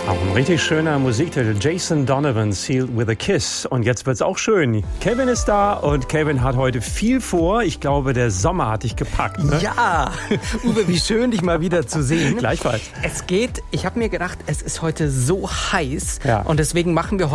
Auch ein richtig schöner Musiktitel. Jason Donovan, Sealed with a Kiss. Und jetzt wird's auch schön. Kevin ist da und Kevin hat heute viel vor. Ich glaube, der Sommer hat dich gepackt. Ne? Ja, Uwe, wie schön, dich mal wieder zu sehen. Gleichfalls. Ich habe mir gedacht, es ist heute so heiß. Ja. Und deswegen machen wir heute